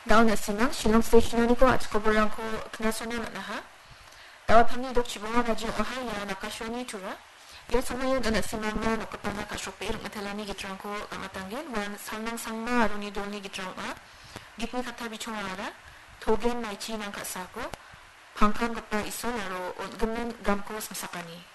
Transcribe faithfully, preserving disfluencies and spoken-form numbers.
Daw na sinang Shillong stationary ko at kobolang ko kinasonan na ha. Daw pamni dok chibonga radyo ohaya nakashoni tura. Ya samayo na sinang na nakapana kashopir matalani gitrang ko kamatanggen wan sanang sangma aruni dolni gitrang a. Gitni kata bichongara. Togen mai chi nang kasako. Pangkan kapa iso laro on gemen gamko masakani.